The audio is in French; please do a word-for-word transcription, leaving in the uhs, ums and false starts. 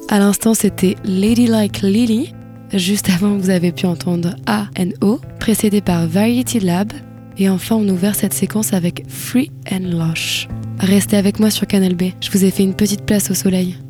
À l'instant, c'était Ladylike Lily. Juste avant, vous avez pu entendre A and O, précédé par Variety Lab. Et enfin, on a ouvert cette séquence avec Free and Lush. Restez avec moi sur Canal B, je vous ai fait une petite place au soleil.